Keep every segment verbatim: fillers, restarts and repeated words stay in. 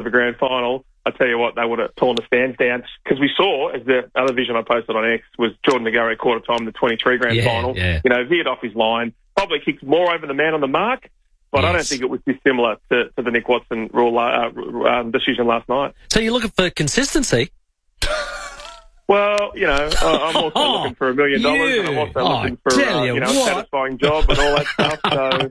a grand final, I tell you what, they would have torn the stands down. Because we saw, as the other vision I posted on X, was Jordan Nagare quarter time in the twenty-three grand yeah, final. Yeah. You know, veered off his line, probably kicked more over the man on the mark, but yes. I don't think it was dissimilar to, to the Nick Watson rule uh, um, decision last night. So you're looking for consistency? Well, you know, I'm also oh, looking for a million dollars, and I'm also oh, looking for uh, you you know, what? a satisfying job and all that stuff.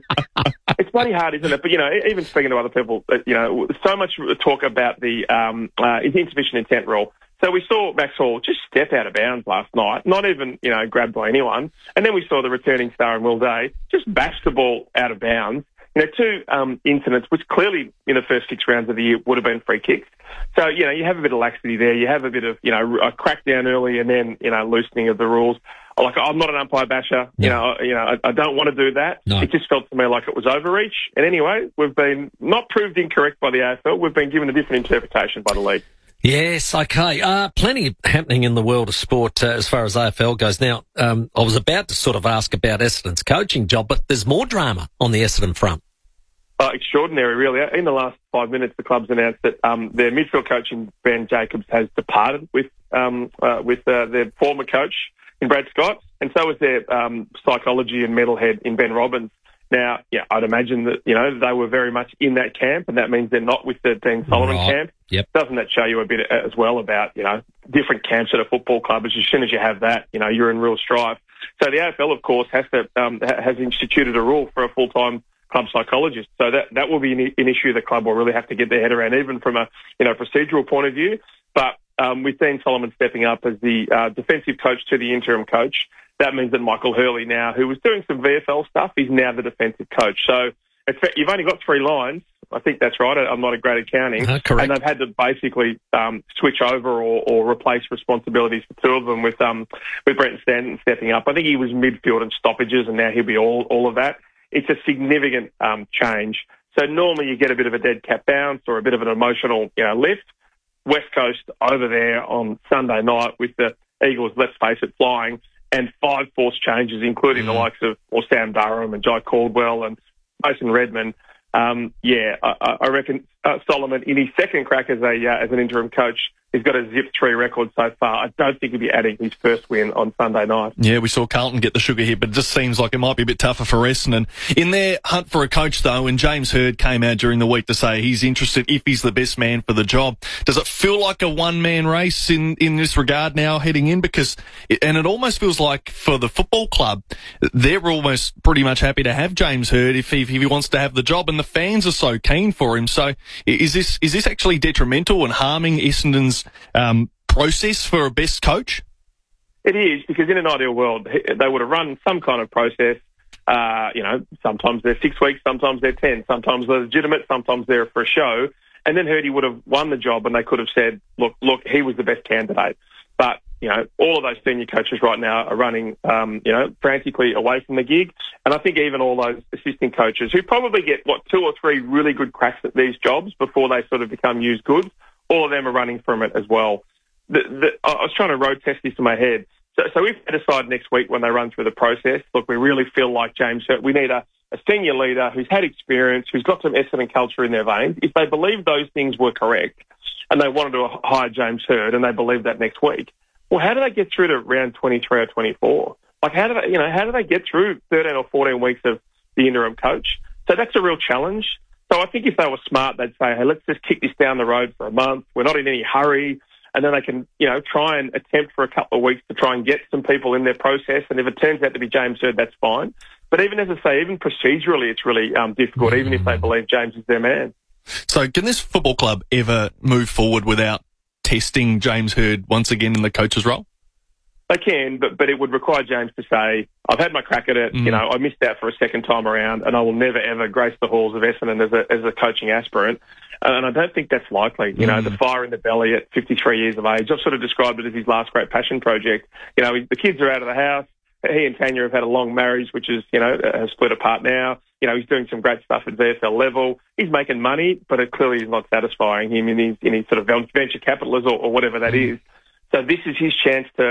So it's bloody hard, isn't it? But you know, even speaking to other people, you know, so much talk about the um, uh, insufficient intent rule. So we saw Max Hall just step out of bounds last night, not even, you know, grabbed by anyone. And then we saw the returning star in Will Day just bash the ball out of bounds. You know, two um, incidents, which clearly in the first six rounds of the year would have been free kicks. So, you know, you have a bit of laxity there. You have a bit of, you know, a crackdown early and then, you know, loosening of the rules. Like, I'm not an umpire basher. No. You know, you know, I, I don't want to do that. No. It just felt to me like it was overreach. And anyway, we've been not proved incorrect by the A F L. We've been given a different interpretation by the league. Yes, okay. Uh, plenty happening in the world of sport uh, as far as A F L goes. Now, um, I was about to sort of ask about Essendon's coaching job, but there's more drama on the Essendon front. Uh, extraordinary, really. In the last five minutes, the club's announced that um, their midfield coach, in Ben Jacobs, has departed with um, uh, with uh, their former coach in Brad Scott, and so is their um, psychology and mental head in Ben Robbins. Now, yeah, I'd imagine that, you know, they were very much in that camp, and that means they're not with the Dean Solomon right. camp. Yep. Doesn't that show you a bit as well about, you know, different camps at a football club? As soon as you have that, you know, you're in real strife. So the A F L, of course, has to um, has instituted a rule for a full-time club psychologist. So that that will be an, an issue the club will really have to get their head around, even from a, you know, procedural point of view. But um, with Dean Solomon stepping up as the uh, defensive coach to the interim coach, that means that Michael Hurley now, who was doing some V F L stuff, is now the defensive coach. So it's, you've only got three lines. I think that's right. I'm not a great at counting. Uh, correct. And they've had to basically um, switch over or, or replace responsibilities for two of them with um, with Brenton Stanton stepping up. I think he was midfield and stoppages, and now he'll be all, all of that. It's a significant um, change. So normally you get a bit of a dead cat bounce or a bit of an emotional, you know, lift. West Coast over there on Sunday night with the Eagles, let's face it, flying, and five forced changes, including mm. the likes of or Sam Durham and Jai Caldwell and Mason Redman. Um, yeah, I, I reckon uh, Solomon, in his second crack as a uh, as an interim coach, he's got a zip three record so far. I don't think he'll be adding his first win on Sunday night. Yeah, we saw Carlton get the sugar hit, but it just seems like it might be a bit tougher for Essendon. In their hunt for a coach, though, when James Hird came out during the week to say he's interested if he's the best man for the job, does it feel like a one-man race in, in this regard now heading in? Because, it, and it almost feels like for the football club, they're almost pretty much happy to have James Hird if he, if he wants to have the job, and the fans are so keen for him. So is this is this actually detrimental and harming Essendon's um, process for a best coach? It is, because in an ideal world, they would have run some kind of process. Uh, you know, sometimes they're six weeks, sometimes they're ten, sometimes they're legitimate, sometimes they're for a show. And then Hirdy would have won the job, and they could have said, look, look, he was the best candidate. But, you know, all of those senior coaches right now are running, um, you know, frantically away from the gig. And I think even all those assistant coaches who probably get, what, two or three really good cracks at these jobs before they sort of become used goods, all of them are running from it as well. The, the, I was trying to road test this in my head. So, so if they decide next week when they run through the process, look, we really feel like James Hird, we need a, a senior leader who's had experience, who's got some Essendon culture in their veins. If they believe those things were correct and they wanted to hire James Hird and they believe that next week, well, how do they get through to round twenty-three or twenty-four? Like, how do they, you know, how do they get through thirteen or fourteen weeks of the interim coach? So that's a real challenge. So I think if they were smart, they'd say, hey, let's just kick this down the road for a month. We're not in any hurry. And then they can, you know, try and attempt for a couple of weeks to try and get some people in their process. And if it turns out to be James Hird, that's fine. But even as I say, even procedurally, it's really um, difficult, even if they believe James is their man. So can this football club ever move forward without testing James Hird once again in the coach's role? They can, but but it would require James to say, I've had my crack at it, mm. you know, I missed out for a second time around, and I will never, ever grace the halls of Essendon as a, as a coaching aspirant. And I don't think that's likely. You know, mm. the fire in the belly at fifty-three years of age, I've sort of described it as his last great passion project. You know, the kids are out of the house. He and Tanya have had a long marriage, which is, you know, has split apart now. You know, he's doing some great stuff at V F L level. He's making money, but it clearly is not satisfying him in his, in his sort of venture capitalism or, or whatever that mm. is. So this is his chance to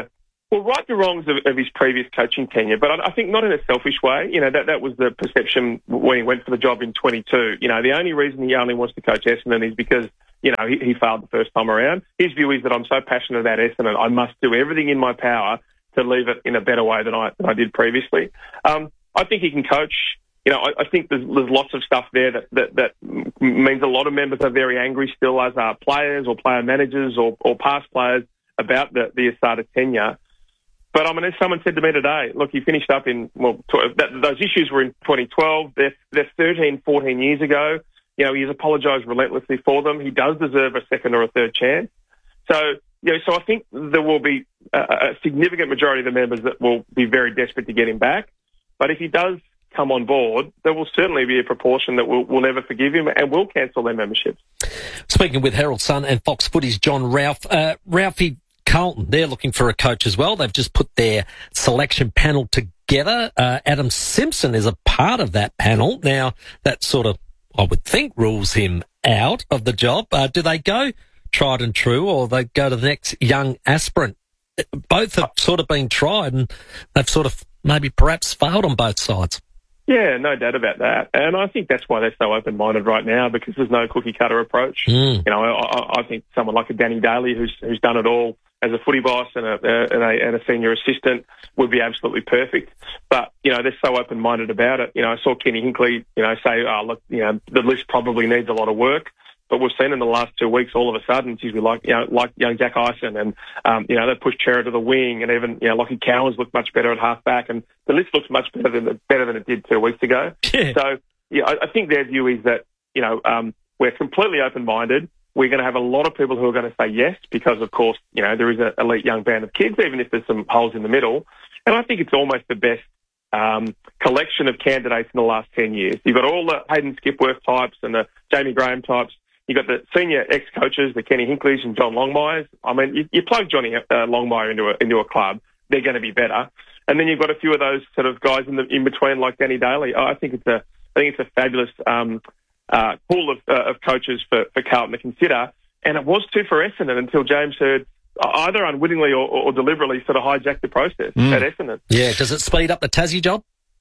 Well, right the wrongs of, of his previous coaching tenure, but I, I think not in a selfish way. You know, that, that was the perception when he went for the job in twenty-two. You know, the only reason he only wants to coach Essendon is because, you know, he, he failed the first time around. His view is that I'm so passionate about Essendon, I must do everything in my power to leave it in a better way than I, than I did previously. Um, I think he can coach. You know, I, I think there's, there's lots of stuff there that, that, that means a lot of members are very angry still, as are players or player managers or, or past players about the, the Asada tenure. But I mean, as someone said to me today, look, he finished up in, well, tw- that, those issues were in twenty twelve. They're, they're thirteen, fourteen years ago. You know, he's apologised relentlessly for them. He does deserve a second or a third chance. So, you know, so I think there will be a, a significant majority of the members that will be very desperate to get him back. But if he does come on board, there will certainly be a proportion that will, will never forgive him and will cancel their memberships. Speaking with Herald Sun and Fox Footy's John Ralph, uh, Ralphie, Carlton, they're looking for a coach as well. They've just put their selection panel together. Uh, Adam Simpson is a part of that panel. Now, that sort of, I would think, rules him out of the job. Uh, do they go tried and true, or they go to the next young aspirant? Both have sort of been tried, and they've sort of maybe perhaps failed on both sides. Yeah, no doubt about that. And I think that's why they're so open-minded right now, because there's no cookie-cutter approach. Mm. You know, I, I think someone like a Danny Daly, who's who's done it all as a footy boss and a, and a, and a senior assistant, would be absolutely perfect. But, you know, they're so open-minded about it. You know, I saw Kenny Hinkley, you know, say, oh, look, you know, the list probably needs a lot of work. But we've seen in the last two weeks, all of a sudden, geez, we like, you know, like young Jack Ison, and, um, you know, they pushed Chera to the wing, and even, you know, Lockie Cowans looked much better at half-back, and the list looks much better than, better than it did two weeks ago. Yeah. So, yeah, I, I think their view is that, you know, um, we're completely open-minded. We're going to have a lot of people who are going to say yes because, of course, you know, there is an elite young band of kids, even if there's some holes in the middle. And I think it's almost the best um, collection of candidates in the last ten years. You've got all the Hayden Skipworth types and the Jamie Graham types. You've got the senior ex-coaches, the Kenny Hinkleys and John Longmires. I mean, you, you plug Johnny uh, Longmire into a, into a club, they're going to be better. And then you've got a few of those sort of guys in the in between, like Danny Daly. I think it's a I think it's a fabulous um, uh, pool of, uh, of coaches for, for Carlton to consider. And it was too for Essendon until James Hird either unwittingly or, or deliberately sort of hijacked the process mm. at Essendon. Yeah, does it speed up the Tassie job?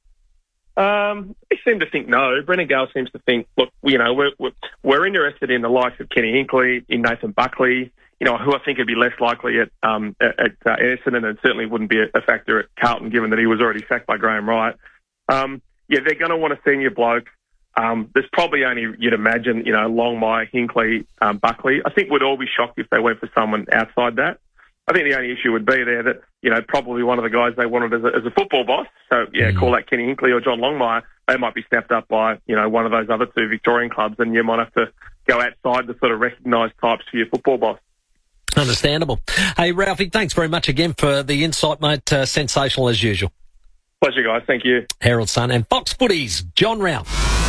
Um, they seem to think no. Brendan Gale seems to think, look, you know, we're, we're, we're interested in the likes of Kenny Hinkley, in Nathan Buckley, you know, who I think would be less likely at um, at, at uh, Essendon, and certainly wouldn't be a, a factor at Carlton, given that he was already sacked by Graham Wright. Um, yeah, they're going to want a senior bloke. Um, there's probably only, you'd imagine, you know, Longmire, Hinkley, um, Buckley. I think we'd all be shocked if they went for someone outside that. I think the only issue would be there that, you know, probably one of the guys they wanted as a, as a football boss. So, yeah, mm. call that Kenny Hinkley or John Longmire. They might be snapped up by, you know, one of those other two Victorian clubs, and you might have to go outside the sort of recognised types for your football boss. Understandable. Hey, Ralphie, thanks very much again for the insight, mate. Uh, sensational as usual. Pleasure, guys. Thank you. Herald Sun and Fox Footy's John Ralph.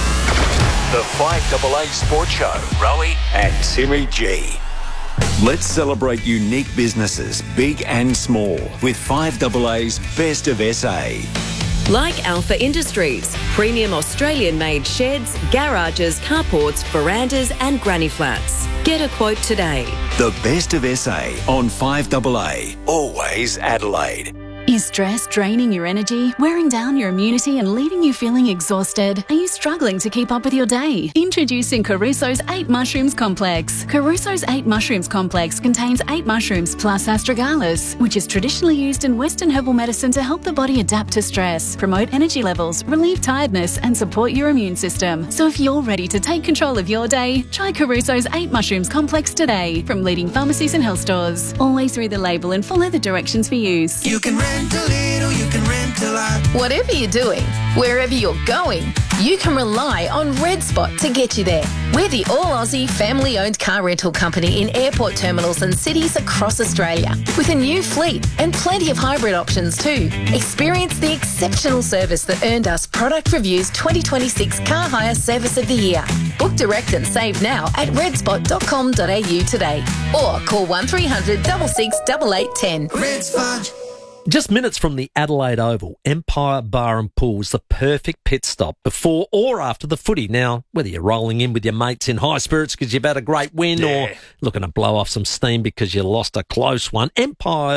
The five A A Sports Show, Rowie and Timmy G. Let's celebrate unique businesses, big and small, with five A A's Best of S A. Like Alpha Industries, premium Australian-made sheds, garages, carports, verandas and granny flats. Get a quote today. The Best of S A on five A A. Always Adelaide. Is stress draining your energy, wearing down your immunity and leaving you feeling exhausted? Are you struggling to keep up with your day? Introducing Caruso's eight Mushrooms Complex. Caruso's eight Mushrooms Complex contains eight mushrooms plus astragalus, which is traditionally used in Western herbal medicine to help the body adapt to stress, promote energy levels, relieve tiredness and support your immune system. So if you're ready to take control of your day, try Caruso's eight Mushrooms Complex today from leading pharmacies and health stores. Always read the label and follow the directions for use. You can rent a little, you can rent a lot. Whatever you're doing, wherever you're going, you can rely on Red Spot to get you there. We're the all-Aussie, family-owned car rental company in airport terminals and cities across Australia, with a new fleet and plenty of hybrid options too. Experience the exceptional service that earned us Product Review's twenty twenty-six Car Hire Service of the Year. Book direct and save now at red spot dot com dot a u today, or call one three hundred, six six eight eight one zero. Red Spot. Just minutes from the Adelaide Oval, Empire Bar and Pool is the perfect pit stop before or after the footy. Now, whether you're rolling in with your mates in high spirits because you've had a great win, yeah, or looking to blow off some steam because you lost a close one, Empire's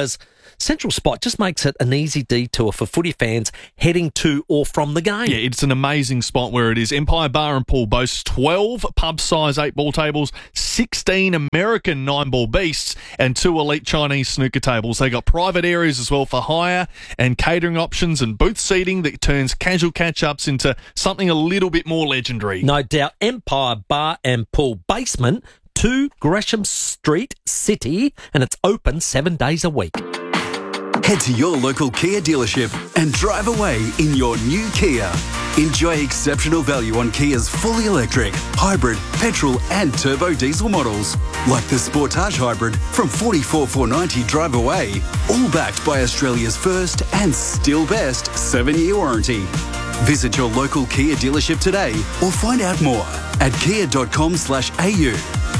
central spot just makes it an easy detour for footy fans heading to or from the game. Yeah, it's an amazing spot where it is. Empire Bar and Pool boasts twelve pub-size eight-ball tables, sixteen American nine-ball beasts, and two elite Chinese snooker tables. They got private areas as well for hire and catering options and booth seating that turns casual catch-ups into something a little bit more legendary. No doubt. Empire Bar and Pool Basement, two Gresham Street, City, and it's open seven days a week. Head to your local Kia dealership and drive away in your new Kia. Enjoy exceptional value on Kia's fully electric, hybrid, petrol and turbo diesel models, like the Sportage Hybrid from forty-four thousand four hundred ninety dollars drive away, all backed by Australia's first and still best seven-year warranty. Visit your local Kia dealership today or find out more at kia.com slash au.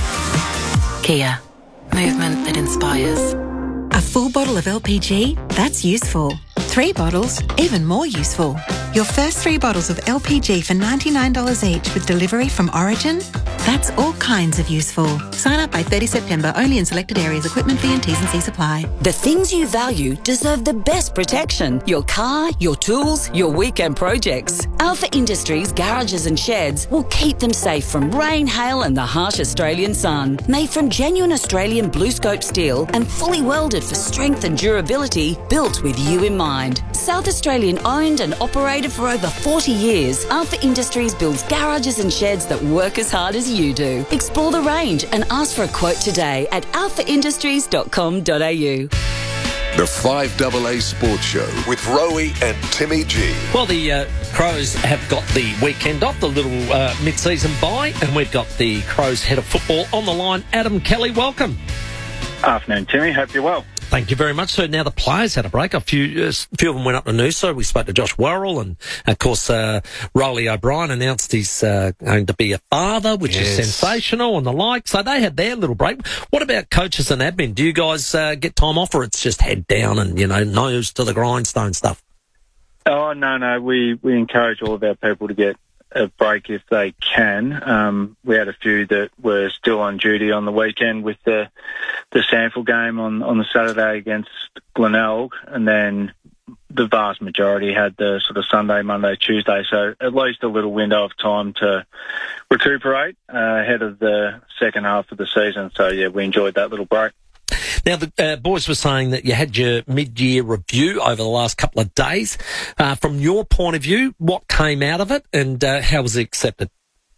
Kia. Movement that inspires. A full bottle of L P G? That's useful. Three bottles? Even more useful. Your first three bottles of L P G for ninety-nine dollars each with delivery from Origin? That's all kinds of useful. Sign up by thirty September, only in selected areas. Equipment fee and T's and C's apply. The things you value deserve the best protection. Your car, your tools, your weekend projects. Alpha Industries garages and sheds will keep them safe from rain, hail and the harsh Australian sun. Made from genuine Australian blue scope steel and fully welded for strength and durability, built with you in mind. South Australian owned and operated for over forty years, Alpha Industries builds garages and sheds that work as hard as you do. Explore the range and ask for a quote today at alpha industries dot com dot a u. The five double A Sports Show with Rowie and Timmy G. Well, the uh, Crows have got the weekend off, the little uh, mid-season bye, and we've got the Crows head of football on the line. Adam Kelly, welcome. Afternoon, Timmy. Hope you're well. Thank you very much. So now the players had a break. A few, uh, few of them went up to Noosa. We spoke to Josh Worrell, and of course, uh, Rowley O'Brien announced he's uh, going to be a father, which yes. is sensational and the like. So they had their little break. What about coaches and admin? Do you guys uh, get time off, or it's just head down and, you know, nose to the grindstone stuff? Oh, no, no. We, we encourage all of our people to get a break if they can. Um, we had a few that were still on duty on the weekend with the the Sanford game on, on the Saturday against Glenelg, and then the vast majority had the sort of Sunday, Monday, Tuesday, so at least a little window of time to recuperate uh, ahead of the second half of the season. So, yeah, we enjoyed that little break. Now, the uh, boys were saying that you had your mid-year review over the last couple of days. Uh, from your point of view, what came out of it and uh, how was it accepted?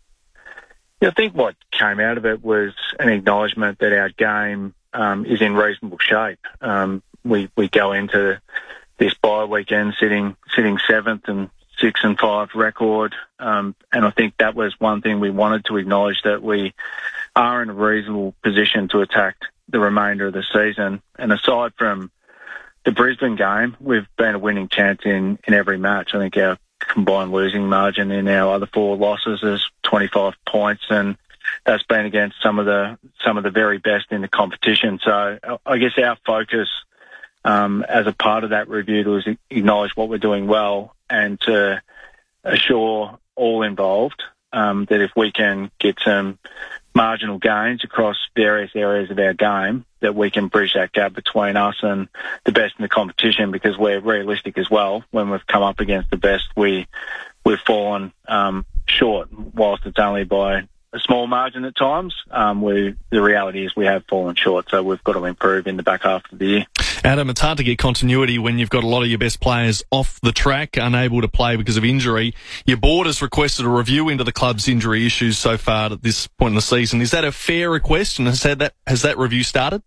Yeah, I think what came out of it was an acknowledgement that our game um, is in reasonable shape. Um, we, we go into this bye weekend sitting sitting seventh and six and five record, um, and I think that was one thing we wanted to acknowledge, that we are in a reasonable position to attack the remainder of the season. And aside from the Brisbane game, we've been a winning chance in, in every match. I think our combined losing margin in our other four losses is twenty-five points, and that's been against some of the some of the very best in the competition. So I guess our focus um, as a part of that review was to acknowledge what we're doing well and to assure all involved um, that if we can get some marginal gains across various areas of our game, that we can bridge that gap between us and the best in the competition, because we're realistic as well. When we've come up against the best, we, we've fallen um, short, whilst it's only by a small margin at times. Um, we, the reality is we have fallen short, so we've got to improve in the back half of the year. Adam, it's hard to get continuity when you've got a lot of your best players off the track, unable to play because of injury. Your board has requested a review into the club's injury issues so far at this point in the season. Is that a fair request, and has that, has that review started?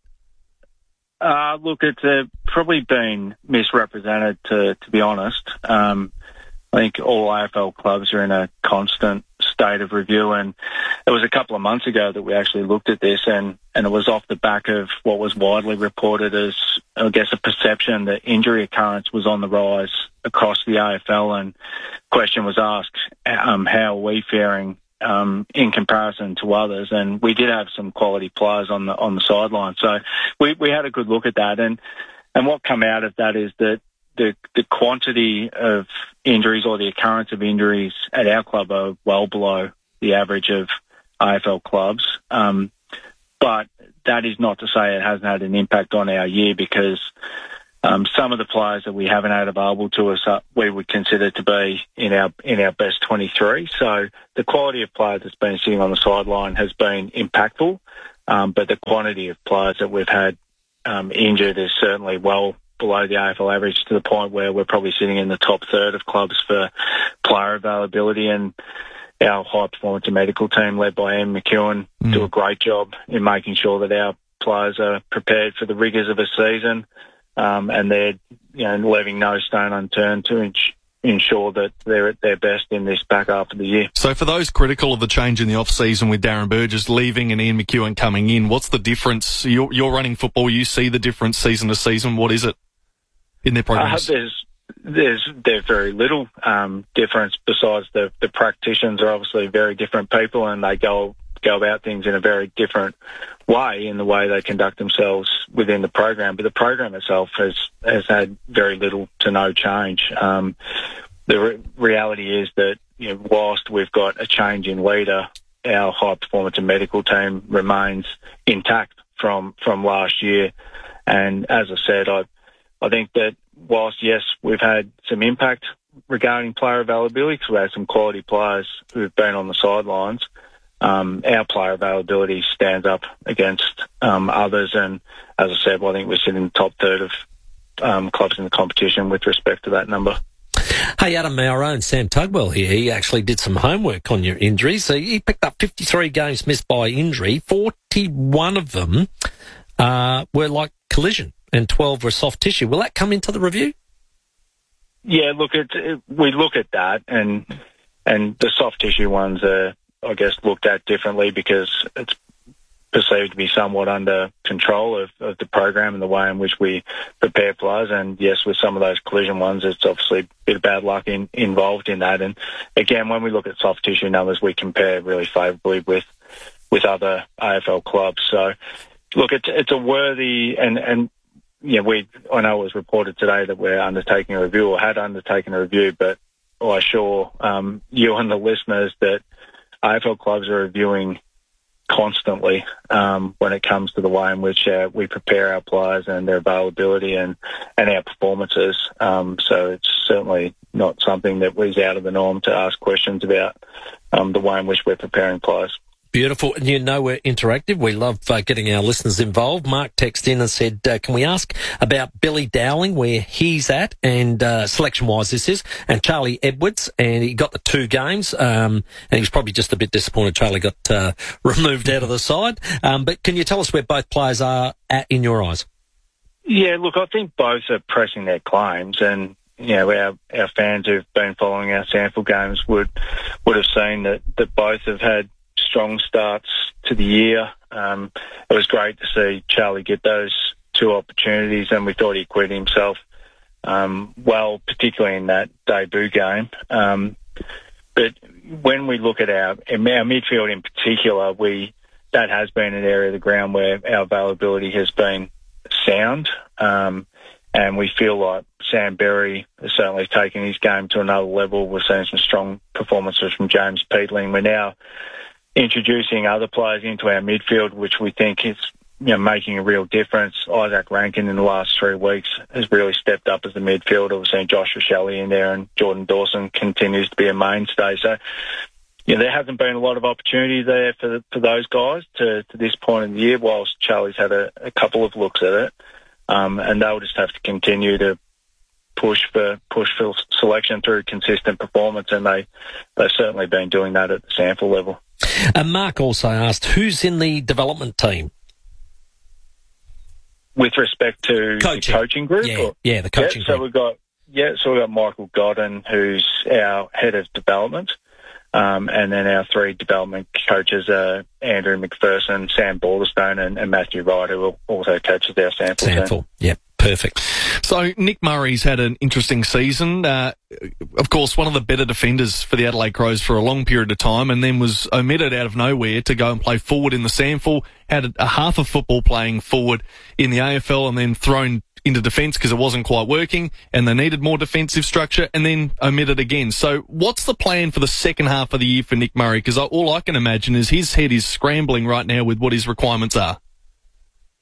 Uh, look, it's uh, probably been misrepresented, to, to be honest. Um, I think all A F L clubs are in a constant state of review, and it was a couple of months ago that we actually looked at this, and, and it was off the back of what was widely reported as, I guess, a perception that injury occurrence was on the rise across the A F L, and the question was asked, um, how are we faring um, in comparison to others? And we did have some quality players on the on the sideline, so we, we had a good look at that, and and what came out of that is that the the quantity of injuries, or the occurrence of injuries at our club, are well below the average of A F L clubs. Um, but that is not to say it hasn't had an impact on our year, because Um, some of the players that we haven't had available to us, uh, we would consider to be in our in our best twenty-three. So the quality of player that's been sitting on the sideline has been impactful, um, but the quantity of players that we've had um, injured is certainly well below the A F L average, to the point where we're probably sitting in the top third of clubs for player availability. And our high performance and medical team, led by Ian McEwen, mm. do a great job in making sure that our players are prepared for the rigours of a season. Um, and they're, you know, leaving no stone unturned to ins- ensure that they're at their best in this back half of the year. So for those critical of the change in the off-season with Darren Burgess leaving and Ian McEwen coming in, what's the difference? You're, you're running football, you see the difference season to season. What is it in their programs? Uh, there's, there's, there's very little um, difference, besides the, the practitioners are obviously very different people, and they go go about things in a very different way in the way they conduct themselves within the program. But the program itself has, has had very little to no change. Um, the re- reality is that, you know, whilst we've got a change in leader, our high performance and medical team remains intact from, from last year. And as I said, I, I think that whilst, yes, we've had some impact regarding player availability, because we had some quality players who've been on the sidelines, Um, our player availability stands up against um, others, and as I said, well, I think we're sitting in the top third of um, clubs in the competition with respect to that number. Hey, Adam, our own Sam Tugwell here, he actually did some homework on your injuries. So he picked up fifty-three games missed by injury. forty-one of them uh, were like collision, and twelve were soft tissue. Will that come into the review? Yeah, look, it, it, we look at that, and and the soft tissue ones are, I guess, looked at differently because it's perceived to be somewhat under control of, of the program and the way in which we prepare players. And yes, with some of those collision ones, it's obviously a bit of bad luck in, involved in that. And again, when we look at soft tissue numbers, we compare really favourably with with other A F L clubs. So look, it's it's a worthy and and yeah, we I know it was reported today that we're undertaking a review or had undertaken a review, but I assure um, you and the listeners that A F L clubs are reviewing constantly um, when it comes to the way in which uh, we prepare our players and their availability and, and our performances. Um, so it's certainly not something that was out of the norm to ask questions about um, the way in which we're preparing players. Beautiful. And you know we're interactive. We love uh, getting our listeners involved. Mark texted in and said, uh, can we ask about Billy Dowling, where he's at, and uh, selection-wise this is, and Charlie Edwards, and he got the two games, um, and he was probably just a bit disappointed Charlie got uh, removed out of the side. Um, but can you tell us where both players are at in your eyes? Yeah, look, I think both are pressing their claims, and you know, our, our fans who've been following our sample games would would have seen that, that both have had strong starts to the year. Um, it was great to see Charlie get those two opportunities, and we thought he acquitted himself um, well, particularly in that debut game. Um, but when we look at our, our midfield in particular, we that has been an area of the ground where our availability has been sound, um, and we feel like Sam Berry has certainly taken his game to another level. We're seeing some strong performances from James Peatling. We're now introducing other players into our midfield, which we think is, you know, making a real difference. Isaac Rankin in the last three weeks has really stepped up as a midfielder. We've seen Joshua Shelley in there, and Jordan Dawson continues to be a mainstay. So, yeah, there hasn't been a lot of opportunity there for for those guys to, to this point in the year, whilst Charlie's had a, a couple of looks at it. Um, and they'll just have to continue to push for push for selection through consistent performance, and they, they've certainly been doing that at the sample level. And Mark also asked, who's in the development team? With respect to coaching. the coaching group? Yeah, or? yeah the coaching yeah, group. So we've got, yeah, so we've got Michael Godden, who's our head of development, um, and then our three development coaches are Andrew McPherson, Sam Balderstone, and, and Matthew Wright, who also coaches our sample Sample, team. yep. Perfect. So Nick Murray's had an interesting season. Uh, of course, one of the better defenders for the Adelaide Crows for a long period of time, and then was omitted out of nowhere to go and play forward in the sample. Had a, a half of football playing forward in the A F L, and then thrown into defence because it wasn't quite working, and they needed more defensive structure, and then omitted again. So what's the plan for the second half of the year for Nick Murray? Because all I can imagine is his head is scrambling right now with what his requirements are.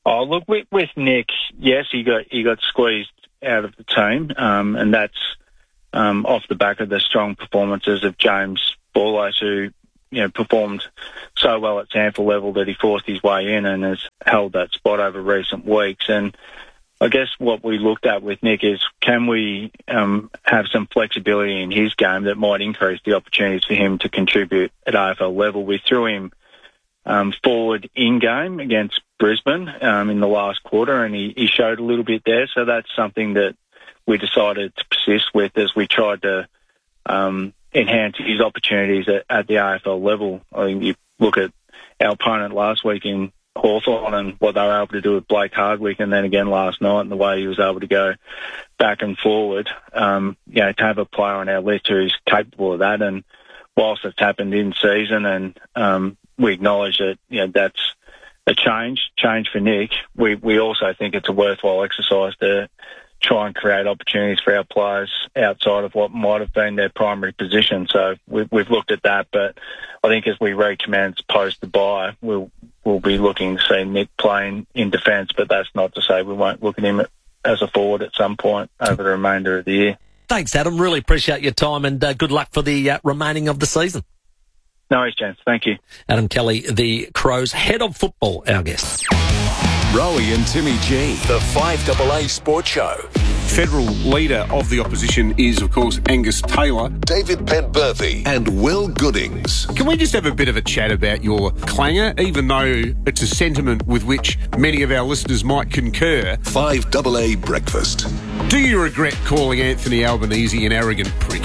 Oh, look, with, with Nick, yes, he got he got squeezed out of the team, um, and that's um, off the back of the strong performances of James Borlase, who you know performed so well at sample level that he forced his way in and has held that spot over recent weeks. And I guess what we looked at with Nick is, can we um, have some flexibility in his game that might increase the opportunities for him to contribute at A F L level? We threw him um, forward in-game against Brisbane um, in the last quarter, and he, he showed a little bit there. So that's something that we decided to persist with as we tried to um, enhance his opportunities at, at the A F L level. I think you look at our opponent last week in Hawthorn and what they were able to do with Blake Hardwick, and then again last night, and the way he was able to go back and forward. Um, you know, to have a player on our list who is capable of that, and whilst it's happened in season, and um, we acknowledge that you know that's a change, change for Nick. We we also think it's a worthwhile exercise to try and create opportunities for our players outside of what might have been their primary position. So we've, we've looked at that, but I think as we recommence post the bye, we'll we'll be looking to see Nick playing in defence, but that's not to say we won't look at him as a forward at some point over the remainder of the year. Thanks, Adam. Really appreciate your time, and uh, good luck for the uh, remaining of the season. No worries, James. Thank you. Adam Kelly, the Crows head of football, our guest. Rowie and Timmy G, the five A A Sports Show. Federal leader of the opposition is, of course, Angus Taylor. David Penberthy and Will Goodings. Can we just have a bit of a chat about your clanger, even though it's a sentiment with which many of our listeners might concur? five A A Breakfast. Do you regret calling Anthony Albanese an arrogant prick?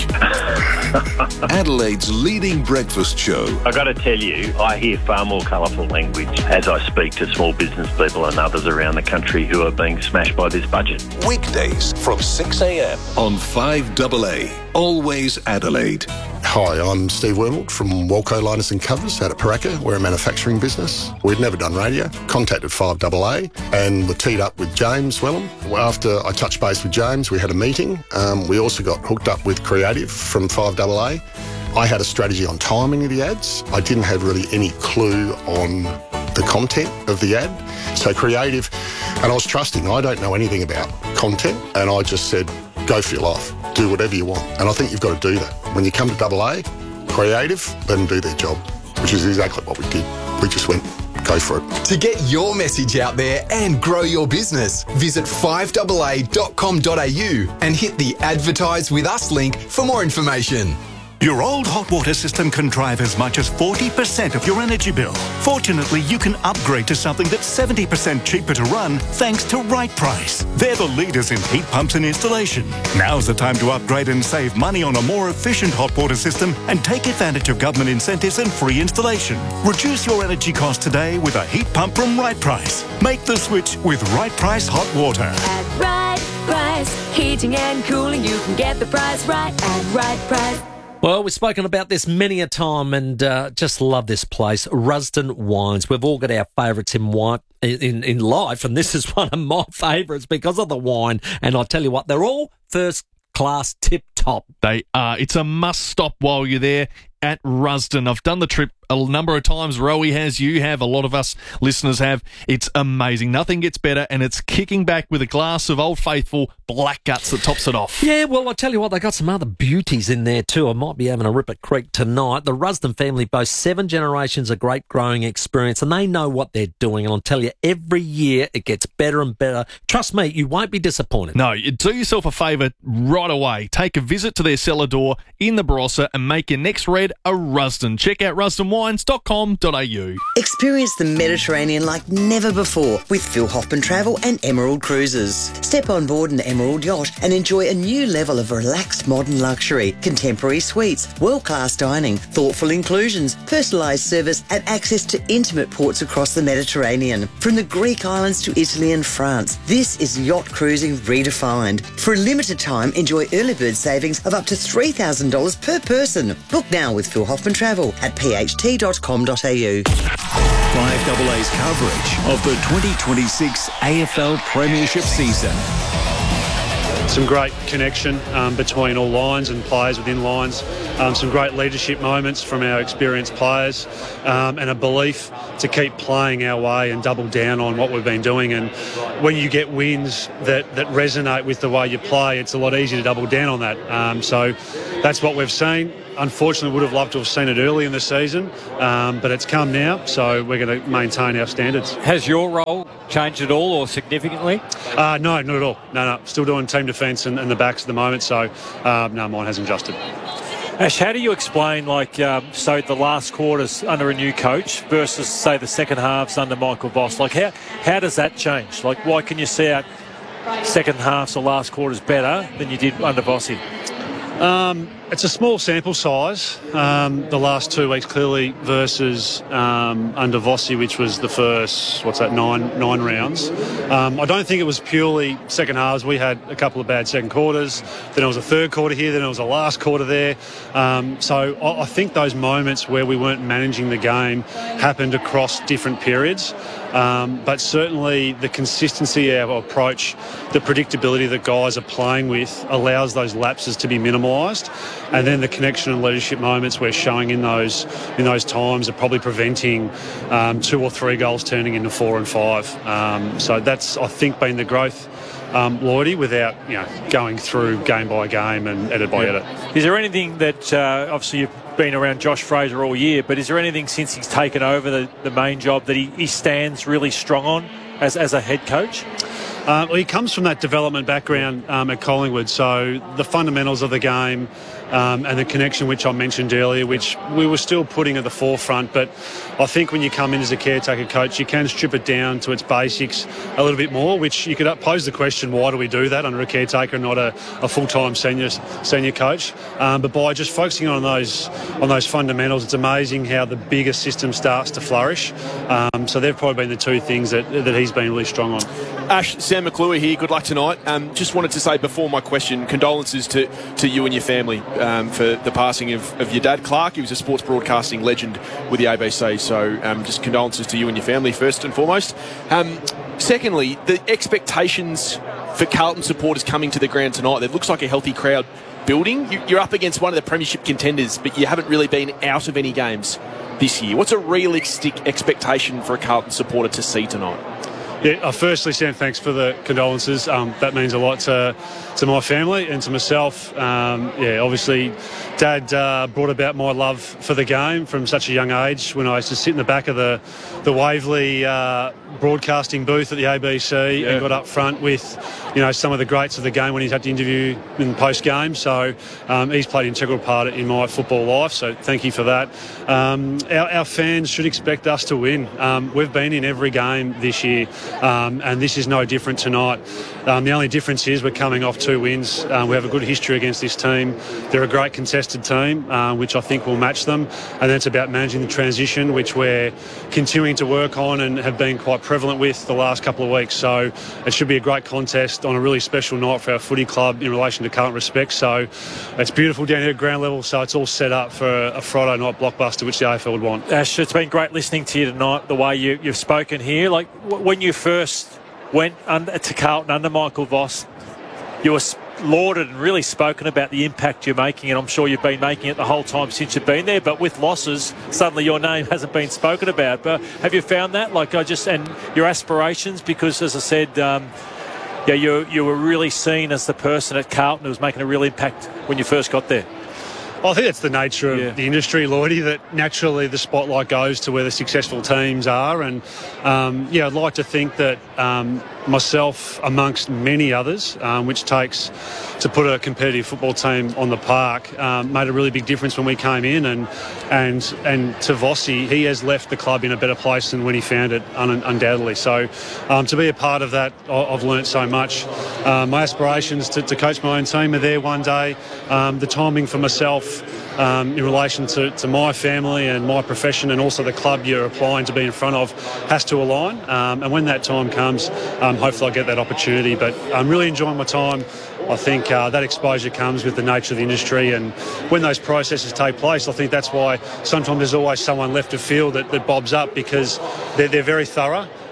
Adelaide's leading breakfast show. I got to tell you, I hear far more colourful language as I speak to small business people and others around the country who are being smashed by this budget. Weekdays from six a.m. on five A A. Always Adelaide. Hi, I'm Steve Wormald from Walco Liners and Covers out at Paraka. We're a manufacturing business. We'd never done radio. Contacted five A A and were teed up with James Wellham. After I touched base with James, we had a meeting. Um, we also got hooked up with Creative from five A A. I had a strategy on timing of the ads. I didn't have really any clue on the content of the ad. So Creative, and I was trusting. I don't know anything about content, and I just said, go for your life. Do whatever you want. And I think you've got to do that. When you come to double A, Creative, let them do their job, which is exactly what we did. We just went, go for it. To get your message out there and grow your business, visit five A A dot com dot a u and hit the Advertise With Us link for more information. Your old hot water system can drive as much as forty percent of your energy bill. Fortunately, you can upgrade to something that's seventy percent cheaper to run thanks to Right Price. They're the leaders in heat pumps and installation. Now's the time to upgrade and save money on a more efficient hot water system and take advantage of government incentives and free installation. Reduce your energy cost today with a heat pump from Right Price. Make the switch with Right Price Hot Water. At Right Price, heating and cooling, you can get the price right at Right Price. Well, we've spoken about this many a time, and uh, just love this place, Rusden Wines. We've all got our favourites in wine in, in life, and this is one of my favourites because of the wine. And I tell you what, they're all first class, tip top. They are. It's a must stop while you're there at Rusden. I've done the trip a number of times. Rowie has, you have, a lot of us listeners have. It's amazing. Nothing gets better, and it's kicking back with a glass of Old Faithful Black Guts that tops it off. Yeah, well, I tell you what, they got some other beauties in there too. I might be having a rip at Creek tonight. The Rusden family boasts seven generations of great growing experience, and they know what they're doing. And I'll tell you, every year it gets better and better. Trust me, you won't be disappointed. No, you do yourself a favour right away. Take a visit to their cellar door in the Barossa and make your next red a Rusden. Check out rusden wines dot com dot a u. Experience the Mediterranean like never before with Phil Hoffman Travel and Emerald Cruises. Step on board an Emerald yacht and enjoy a new level of relaxed modern luxury, contemporary suites, world-class dining, thoughtful inclusions, personalised service and access to intimate ports across the Mediterranean. From the Greek islands to Italy and France, this is yacht cruising redefined. For a limited time, enjoy early bird savings of up to three thousand dollars per person. Book now with Phil Hoffman Travel at p h t dot com dot a u. five A A's coverage of the twenty twenty-six A F L Premiership season. some great connection um, between all lines and players within lines, um, some great leadership moments from our experienced players, um, and a belief to keep playing our way and double down on what we've been doing. And when you get wins that, that resonate with the way you play, it's a lot easier to double down on that. Um, so that's what we've seen. Unfortunately, would have loved to have seen it early in the season, um, but it's come now, so we're going to maintain our standards. Has your role changed at all or significantly? Uh, no, not at all. No, no. Still doing team defence and, and the backs at the moment, so uh, no, mine hasn't adjusted. Ash, how do you explain, like, um, so the last quarters under a new coach versus, say, the second halves under Michael Voss? Like, how, how does that change? Like, why can you see out second halves or last quarters better than you did under Vossi? Um, it's a small sample size, um, the last two weeks clearly versus um, under Vossi, which was the first, what's that, nine nine rounds. Um, I don't think it was purely second halves. We had a couple of bad second quarters. Then it was a third quarter here. Then it was a last quarter there. Um, so I, I think those moments where we weren't managing the game happened across different periods. Um, but certainly the consistency of our approach, the predictability that guys are playing with allows those lapses to be minimised. And then the connection and leadership moments we're showing in those in those times are probably preventing um, two or three goals turning into four and five. Um, so that's, I think, been the growth, um, Lloydie, without you know going through game by game and edit by Yeah. edit. Is there anything that, uh, obviously you've been around Josh Fraser all year, but is there anything since he's taken over the, the main job that he, he stands really strong on as, as a head coach? Uh, well, he comes from that development background um, at Collingwood, so the fundamentals of the game um, and the connection which I mentioned earlier, which we were still putting at the forefront, but I think when you come in as a caretaker coach, you can strip it down to its basics a little bit more, which you could pose the question, why do we do that under a caretaker, not a, a full-time senior senior coach? Um, but by just focusing on those on those fundamentals, it's amazing how the bigger system starts to flourish. Um, so they've probably been the two things that, that he's been really strong on. Ash, Sam McClure here. Good luck tonight. Um, just wanted to say before my question, condolences to, to you and your family um, for the passing of, of your dad, Clark. He was a sports broadcasting legend with the A B C. So um, just condolences to you and your family first and foremost. Um, secondly, the expectations for Carlton supporters coming to the ground tonight. There looks like a healthy crowd building. You, you're up against one of the premiership contenders, but you haven't really been out of any games this year. What's a realistic expectation for a Carlton supporter to see tonight? Yeah, uh, firstly, Sam, thanks for the condolences. Um, that means a lot to to my family and to myself. Um, yeah, obviously, Dad uh, brought about my love for the game from such a young age. When I used to sit in the back of the the Waverley uh, broadcasting booth at the A B C yeah. and got up front with, you know, some of the greats of the game when he's had to interview in post game. So um, he's played an integral part in my football life. So thank you for that. Um, our, our fans should expect us to win. Um, we've been in every game this year. Um, and this is no different tonight. Um, the only difference is we're coming off two wins. Um, we have a good history against this team. They're a great contested team, uh, which I think will match them. And then it's about managing the transition, which we're continuing to work on and have been quite prevalent with the last couple of weeks. So it should be a great contest on a really special night for our footy club in relation to current respect. So it's beautiful down here at ground level. So it's all set up for a Friday night blockbuster, which the A F L would want. Ash, it's been great listening to you tonight, the way you, you've spoken here. Like, when you first went under, to Carlton under Michael Voss, you were lauded and really spoken about the impact you're making, and I'm sure you've been making it the whole time since you've been there. But with losses, suddenly your name hasn't been spoken about. But have you found that? Like, I just and your aspirations, because as I said, um, yeah, you you were really seen as the person at Carlton who was making a real impact when you first got there. I think it's the nature of yeah. the industry, Lloydie, that naturally the spotlight goes to where the successful teams are. And, um, yeah, I'd like to think that um, myself, amongst many others, um, which takes to put a competitive football team on the park, um, made a really big difference when we came in. And and and to Vossi, he has left the club in a better place than when he found it, un- undoubtedly. So um, to be a part of that, I've learnt so much. Uh, my aspirations to, to coach my own team are there one day. Um, the timing for myself, Um, in relation to, to my family and my profession and also the club you're applying to be in front of has to align. Um, and when that time comes, um, hopefully I'll get that opportunity. But I'm really enjoying my time. I think uh, that exposure comes with the nature of the industry, and when those processes take place, I think that's why sometimes there's always someone left of field that, that bobs up, because they're, they're very thorough.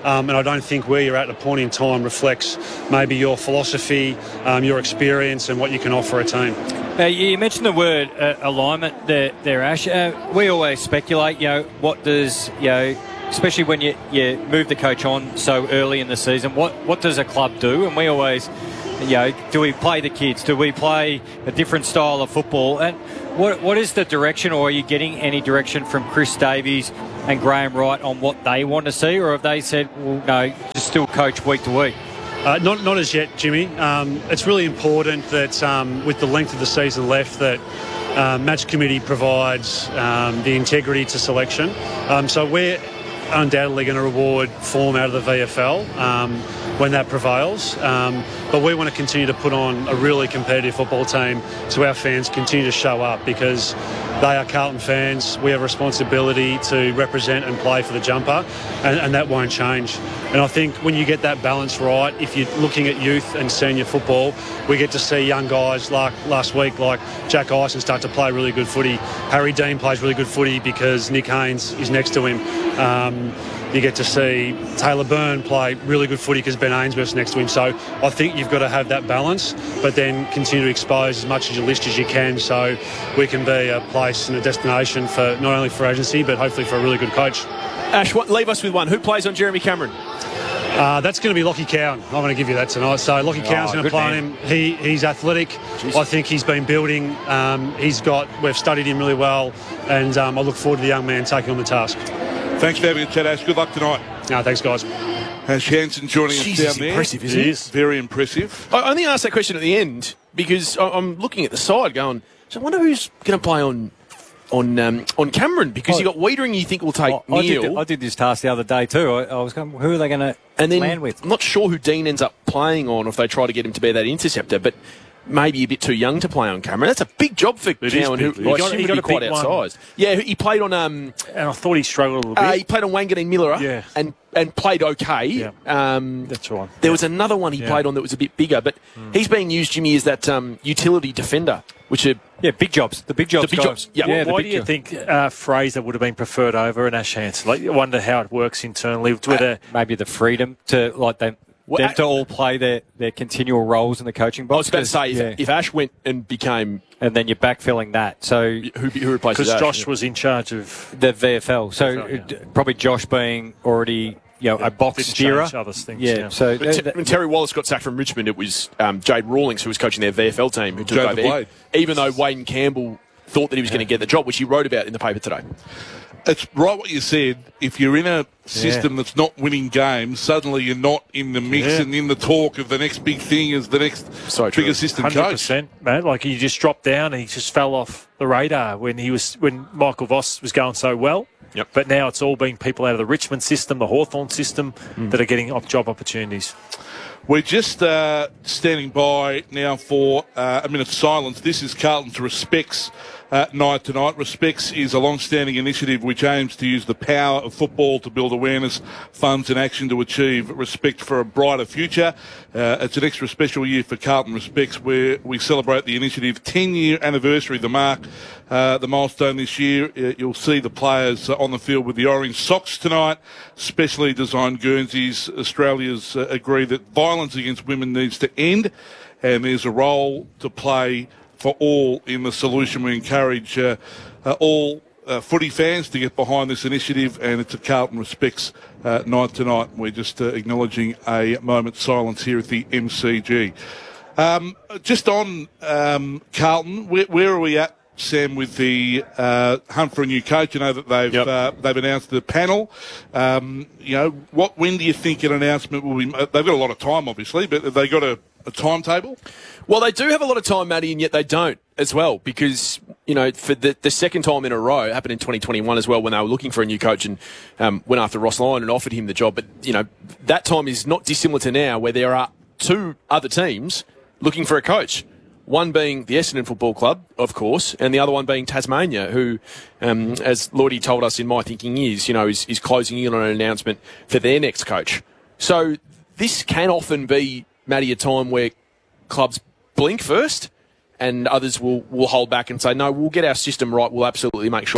um, and I don't think where you're at at a point in time reflects maybe your philosophy, um, your experience, and what you can offer a team. Uh, you mentioned the word uh, alignment there, there Ash. Uh, we always speculate, you know, what does, you know, especially when you, you move the coach on so early in the season, what, what does a club do? And we always, you know, do we play the kids? Do we play a different style of football? And what what is the direction, or are you getting any direction from Chris Davies and Graham Wright on what they want to see? Or have they said, well, no, just still coach week to week? Uh, not not as yet, Jimmy. Um, it's really important that um, with the length of the season left, that uh, match committee provides um, the integrity to selection. Um, so we're undoubtedly going to reward form out of the V F L um, when that prevails. Um, but we want to continue to put on a really competitive football team so our fans continue to show up, because they are Carlton fans. We have a responsibility to represent and play for the jumper, and, and that won't change. And I think when you get that balance right, if you're looking at youth and senior football, we get to see young guys like last week, like Jack Ison, start to play really good footy. Harry Dean plays really good footy because Nick Haynes is next to him. Um, you get to see Taylor Byrne play really good footy because Ben Ainsworth's next to him. So I think you've got to have that balance, but then continue to expose as much as you list as you can, so we can be a place and a destination for not only for agency, but hopefully for a really good coach. Ash, what, leave us with one. Who plays on Jeremy Cameron? Uh, that's going to be Lockie Cowan. I'm going to give you that tonight. So Lockie oh, Cowan's going to play on him. He, he's athletic. Jeez. I think he's been building. Um, he's got. We've studied him really well, and um, I look forward to the young man taking on the task. Thanks for having a chat, Ash. Good luck tonight. No, thanks, guys. Ash Hansen joining Jeez, us down he's there. Impressive, isn't he? Is very impressive. I only asked that question at the end because I'm looking at the side, going, so I wonder who's going to play on. On um, on Cameron, because oh, you got Wiedering you think will take I, I Neil. Did, I did this task the other day too. I, I was going, who are they going to land with? I'm not sure who Dean ends up playing on, or if they try to get him to be that interceptor, but maybe a bit too young to play on Cameron. That's a big job for Cowan, who he got, he got a quite big outsized. One. Yeah, he played on... Um, and I thought he struggled a little bit. Uh, he played on Wanganeen Miller yeah. and, and played okay. Yeah. Um, That's right. There yeah. was another one he yeah. played on that was a bit bigger, but mm. he's being used, Jimmy, as that um, utility defender, which are... Yeah, big jobs. The big jobs. The big jobs. Yeah. yeah Why do you job. think uh, Fraser would have been preferred over an Ash Hansen? Like, you wonder how it works internally. Whether uh, maybe the freedom to like them, well, them to all play their, their continual roles in the coaching box. I was about to say, yeah. if, if Ash went and became... And then you're backfilling that. So who, who replaces Because Ash? Josh yeah. was in charge of... The V F L. So V F L, yeah. probably Josh being already... You know, yeah, a box steerer. Things, yeah. yeah. So but t- when Terry Wallace got sacked from Richmond, it was um, Jade Rawlings who was coaching their V F L team who took Joe over. Blade. Even though Wayne Campbell thought that he was yeah. going to get the job, which he wrote about in the paper today. It's right what you said. If you're in a system yeah. that's not winning games, suddenly you're not in the mix yeah. and in the talk of the next big thing as the next so big assistant one hundred percent, coach. Man, like he just dropped down and he just fell off the radar when he was when Michael Voss was going so well. Yep. But now it's all been people out of the Richmond system, the Hawthorn system, mm. that are getting job opportunities. We're just uh, standing by now for uh, a minute's silence. This is Carlton's Respects uh, night tonight. Respects is a long-standing initiative which aims to use the power of football to build awareness, funds and action to achieve respect for a brighter future. Uh, it's an extra special year for Carlton Respects, where we celebrate the initiative ten-year anniversary, the mark, uh, the milestone this year. Uh, you'll see the players uh, on the field with the orange socks tonight, specially designed Guernseys. Australians uh, agree that violence against women needs to end, and there's a role to play for all in the solution. We encourage uh, uh, all uh, footy fans to get behind this initiative, and it's a Carlton Respects uh, night tonight. We're just uh, acknowledging a moment's silence here at the M C G. Um, just on um, Carlton, where, where are we at, Sam, with the uh, hunt for a new coach? You know that they've yep. uh, they've announced the panel. Um, you know, what when do you think an announcement will be? They've got a lot of time, obviously, but have they got a, a timetable? Well, they do have a lot of time, Matty, and yet they don't as well, because, you know, for the, the second time in a row, it happened in twenty twenty-one as well, when they were looking for a new coach and um, went after Ross Lyon and offered him the job. But, you know, that time is not dissimilar to now, where there are two other teams looking for a coach. One being the Essendon Football Club, of course, and the other one being Tasmania, who, um, as Lordy told us in My Thinking Is, you know, is, is closing in on an announcement for their next coach. So this can often be, Matty, a time where clubs blink first and others will, will hold back and say, no, we'll get our system right. We'll absolutely make sure that we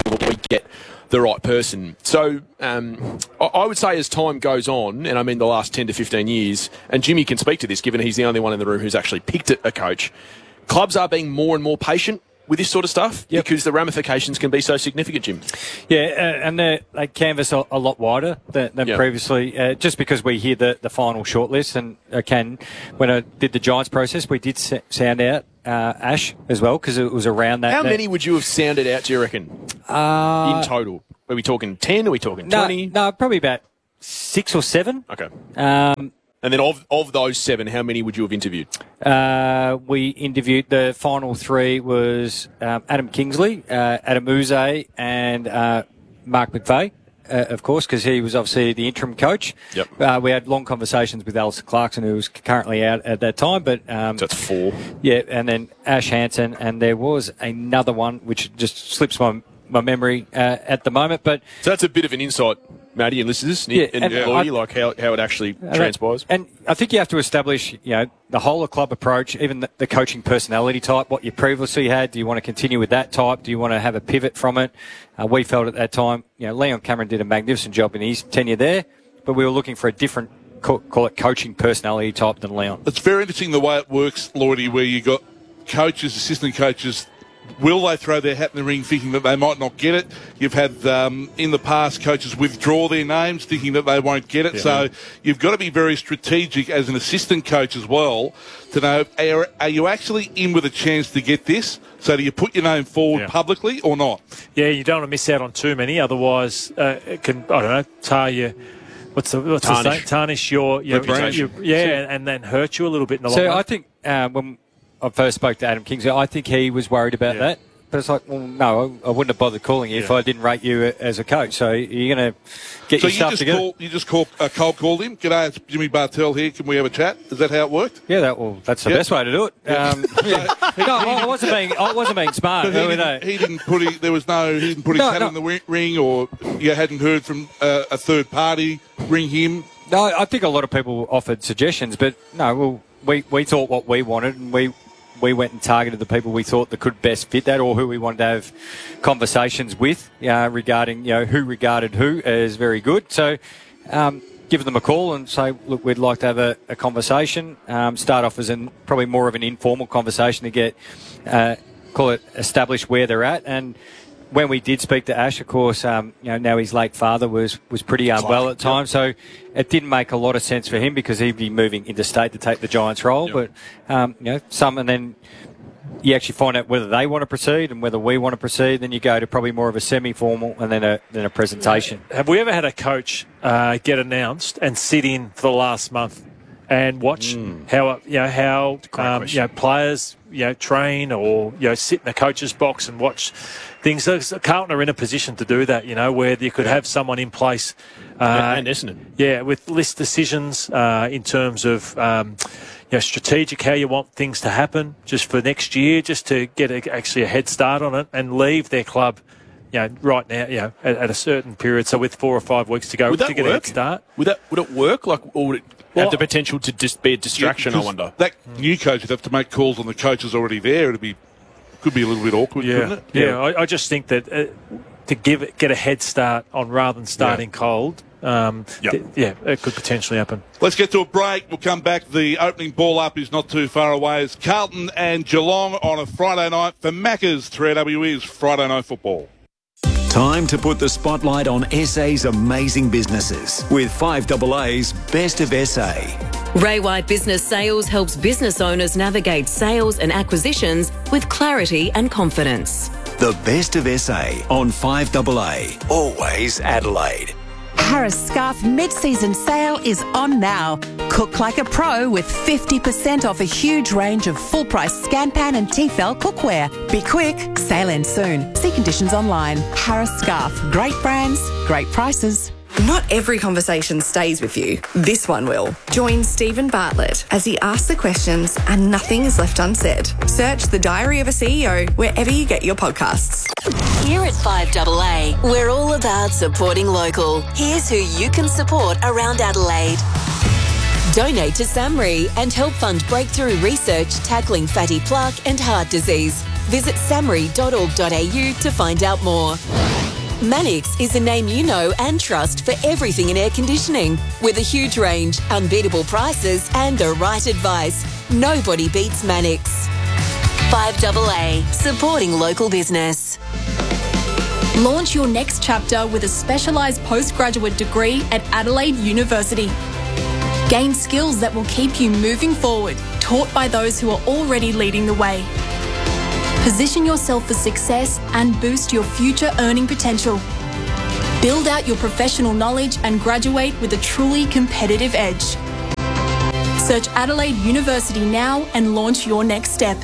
get the right person. So um, I, I would say as time goes on, and I mean the last ten to fifteen years, and Jimmy can speak to this given he's the only one in the room who's actually picked a coach, clubs are being more and more patient with this sort of stuff yep. because the ramifications can be so significant, Jim. Yeah, uh, and they, they canvass a, a lot wider than, than yep. previously, uh, just because we hear the, the final shortlist. And uh, can when I did the Giants process, we did s- sound out uh, Ash as well because it was around that. How that, many would you have sounded out, do you reckon, uh, in total? Are we talking ten? Are we talking no, twenty? No, probably about six or seven. Okay. Um, And then of of those seven, how many would you have interviewed? Uh, we interviewed, the final three was um, Adam Kingsley, uh, Adam Uze, and uh, Mark McVeigh, uh, of course, because he was obviously the interim coach. Yep. Uh, we had long conversations with Alistair Clarkson, who was currently out at that time. But um, so that's four. Yeah, and then Ash Hansen, and there was another one which just slips my my memory uh, at the moment. But so that's a bit of an insight, Matty and listeners, yeah, and, and Lloydie, I, like how, how it actually and transpires. And I think you have to establish, you know, the whole of club approach, even the, the coaching personality type, what you previously had. Do you want to continue with that type? Do you want to have a pivot from it? Uh, we felt at that time, you know, Leon Cameron did a magnificent job in his tenure there, but we were looking for a different, call, call it coaching personality type than Leon. It's very interesting the way it works, Lloydie, where you got coaches, assistant coaches. Will they throw their hat in the ring thinking that they might not get it? You've had, um, in the past, coaches withdraw their names thinking that they won't get it. Yeah. So you've got to be very strategic as an assistant coach as well to know, are, are you actually in with a chance to get this? So do you put your name forward yeah. publicly or not? Yeah, you don't want to miss out on too many. Otherwise, uh, it can, I don't know, tar you. What's the what's tarnish. the saying? Tarnish your, your, your, your yeah, so, and then hurt you a little bit in the long so run. So I think uh, when I first spoke to Adam Kingsley, I think he was worried about yeah. that. But it's like, well, no, I wouldn't have bothered calling you yeah. if I didn't rate you as a coach. So you're going to get so your stuff you together. Call, you just call, uh, cold called him. G'day, it's Jimmy Bartell here. Can we have a chat? Is that how it worked? Yeah, that well, that's the yeah. best way to do it. Yeah. Um, yeah. no, I wasn't being, I wasn't being smart. He didn't, he didn't put his, there was no, he didn't put his no, hat no. in the ring, or you hadn't heard from uh, a third party. Ring him. No, I think a lot of people offered suggestions, but no, well, we we thought what we wanted, and we. We went and targeted the people we thought that could best fit that, or who we wanted to have conversations with uh, regarding, you know, who regarded who as very good. So, um, give them a call and say, look, we'd like to have a, a conversation. Um, start off as an, probably more of an informal conversation to get, uh, call it, establish where they're at. And when we did speak to Ash, of course, um, you know, now his late father was, was pretty unwell at times, yep. so it didn't make a lot of sense for him because he'd be moving interstate to take the Giants role. Yep. But um, you know, some, and then you actually find out whether they want to proceed and whether we want to proceed. Then you go to probably more of a semi-formal and then a then a presentation. Have we ever had a coach uh, get announced and sit in for the last month and watch mm. how you know how um, you know players you know train, or you know sit in the coach's box and watch things? So Carlton are in a position to do that, you know, where you could yeah. have someone in place, uh, and isn't it? Yeah, with list decisions uh, in terms of um, you know strategic, how you want things to happen, just for next year, just to get a, actually a head start on it and leave their club, you know, right now, you know, at, at a certain period. So with four or five weeks to go would to that get work? a head start, would that would it work? Like, or would it well, have the potential to just be a distraction? Yeah, I wonder. That new coach would have to make calls on the coaches already there. It'd be could be a little bit awkward, yeah. couldn't it? Yeah, yeah. I, I just think that uh, to give it, get a head start on rather than starting yeah. cold. Um, yep. th- yeah, it could potentially happen. Let's get to a break. We'll come back. The opening ball up is not too far away. It's Carlton and Geelong on a Friday night for Macca's. three A W E's Friday Night Football. Time to put the spotlight on S A's amazing businesses with five A A's Best of S A. Ray White Business Sales helps business owners navigate sales and acquisitions with clarity and confidence. The Best of S A on five A A. Always Adelaide. Harris Scarf mid-season sale is on now. Cook like a pro with fifty percent off a huge range of full-price Scanpan and Tefal cookware. Be quick, sale ends soon. See conditions online. Harris Scarf, great brands, great prices. Not every conversation stays with you. This one will. Join Stephen Bartlett as he asks the questions and nothing is left unsaid. Search The Diary of a C E O wherever you get your podcasts. Here at five A A, we're all about supporting local. Here's who you can support around Adelaide. Donate to SAMRI and help fund breakthrough research tackling fatty plaque and heart disease. Visit samri dot org dot a u to find out more. Mannix is a name you know and trust for everything in air conditioning. With a huge range, unbeatable prices and the right advice, nobody beats Mannix. five double A, supporting local business. Launch your next chapter with a specialised postgraduate degree at Adelaide University. Gain skills that will keep you moving forward, taught by those who are already leading the way. Position yourself for success and boost your future earning potential. Build out your professional knowledge and graduate with a truly competitive edge. Search Adelaide University now and launch your next step.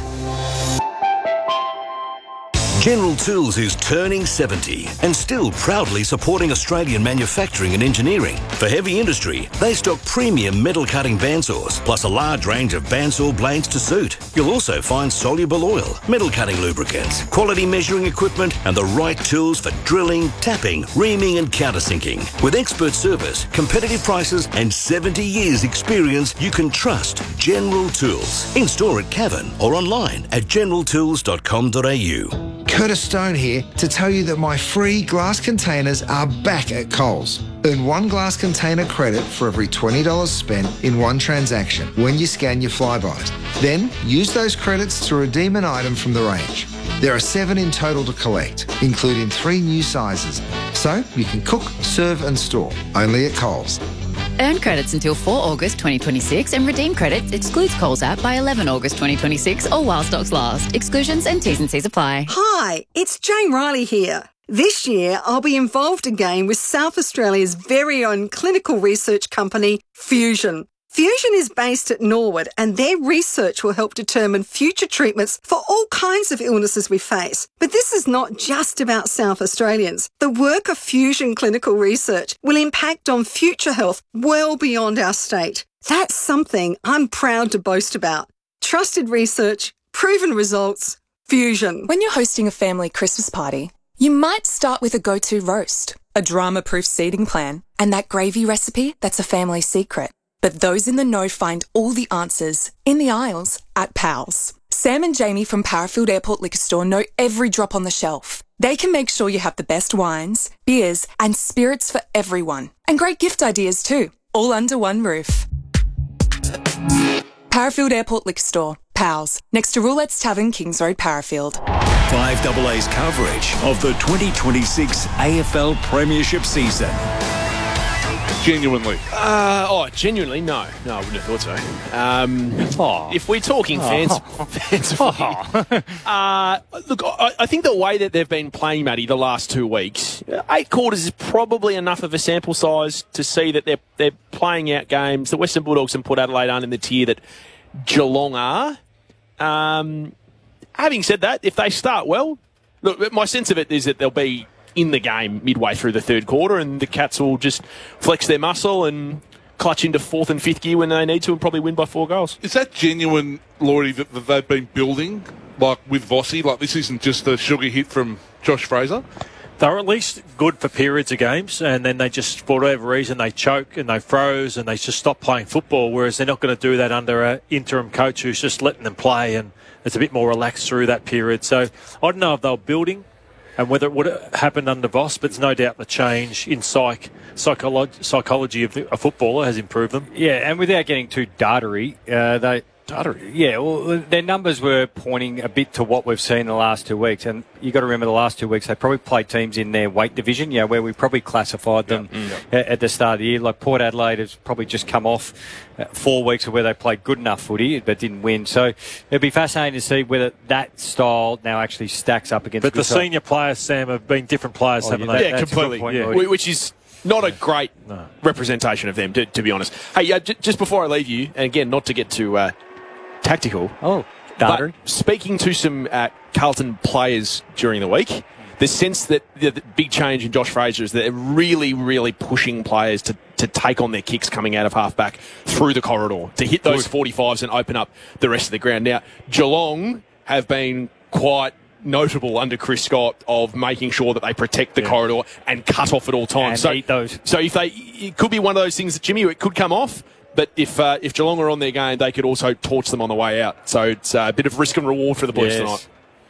General Tools is turning seventy and still proudly supporting Australian manufacturing and engineering. For heavy industry, they stock premium metal cutting bandsaws, plus a large range of bandsaw blades to suit. You'll also find soluble oil, metal cutting lubricants, quality measuring equipment, and the right tools for drilling, tapping, reaming, and countersinking. With expert service, competitive prices, and seventy years experience, you can trust General Tools. In store at Cavan or online at general tools dot com dot a u. Curtis Stone here to tell you that my free glass containers are back at Coles. Earn one glass container credit for every twenty dollars spent in one transaction when you scan your Flybys. Then use those credits to redeem an item from the range. There are seven in total to collect, including three new sizes. So you can cook, serve and store, only at Coles. Earn credits until the fourth of August twenty twenty-six and redeem credits excludes Coles app by the eleventh of August twenty twenty-six or while stocks last. Exclusions and T's and C's apply. Hi, it's Jane Riley here. This year, I'll be involved again with South Australia's very own clinical research company, Fusion. Fusion is based at Norwood and their research will help determine future treatments for all kinds of illnesses we face. But this is not just about South Australians. The work of Fusion Clinical Research will impact on future health well beyond our state. That's something I'm proud to boast about. Trusted research, proven results, Fusion. When you're hosting a family Christmas party, you might start with a go-to roast, a drama-proof seating plan, and that gravy recipe that's a family secret. But those in the know find all the answers in the aisles at Pals. Sam and Jamie from Parafield Airport Liquor Store know every drop on the shelf. They can make sure you have the best wines, beers, and spirits for everyone. And great gift ideas too, all under one roof. Parafield Airport Liquor Store, Pals, next to Roulette's Tavern, Kings Road, Parafield. five double A's coverage of the twenty twenty-six A F L Premiership season. Genuinely. Uh, oh, genuinely? No. No, I wouldn't have thought so. Um, oh. If we're talking fans, oh. fans oh. uh, look, I, I think the way that they've been playing, Matty, the last two weeks, eight quarters is probably enough of a sample size to see that they're they're playing out games. The Western Bulldogs and Port Adelaide aren't in the tier that Geelong are. Um, having said that, if they start well, look, my sense of it is that they'll be in the game midway through the third quarter and the Cats will just flex their muscle and clutch into fourth and fifth gear when they need to and probably win by four goals. Is that genuine, Laurie, that, that they've been building, like with Vossi? Like this isn't just a sugar hit from Josh Fraser? They're at least good for periods of games, and then they just, for whatever reason, they choke and they froze and they just stop playing football, whereas they're not going to do that under an interim coach who's just letting them play and it's a bit more relaxed through that period. So I don't know if they were building and whether it would have happened under Voss, but it's no doubt the change in psych, psycholo- psychology of the, a footballer has improved them. Yeah, and without getting too dartery, uh, they... Dartery? Yeah, well, their numbers were pointing a bit to what we've seen in the last two weeks, and you've got to remember the last two weeks they probably played teams in their weight division, you know, where we probably classified them yeah. at, at the start of the year. Like Port Adelaide has probably just come off four weeks of where they played good enough footy but didn't win. So it'll be fascinating to see whether that style now actually stacks up against. But the side. Senior players, Sam, have been different players, oh, haven't yeah, they? Yeah, completely. Point, yeah. Which is not a great no. representation of them, to, to be honest. Hey, uh, j- just before I leave you, and again, not to get too uh, tactical. Oh, but speaking to some uh, Carlton players during the week, the sense that the, the big change in Josh Fraser is that they're really, really pushing players to, to take on their kicks coming out of halfback through the corridor, to hit those forty-fives and open up the rest of the ground. Now, Geelong have been quite notable under Chris Scott of making sure that they protect the yeah. corridor and cut off at all times. And so, eat those. So if they, it could be one of those things that, Jimmy, it could come off. But if uh, if Geelong are on their game, they could also torch them on the way out. So it's uh, a bit of risk and reward for the boys yes. tonight.